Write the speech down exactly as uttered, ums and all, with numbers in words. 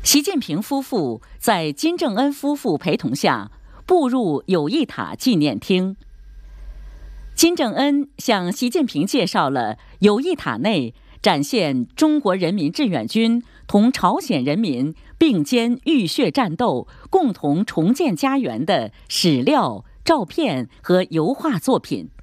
习近平夫妇在金正恩夫妇陪同下步入友谊塔纪念厅。金正恩向习近平介绍了友谊塔内展现中国人民志愿军同朝鲜人民并肩浴血战斗、共同重建家园的史料、照片和油画作品。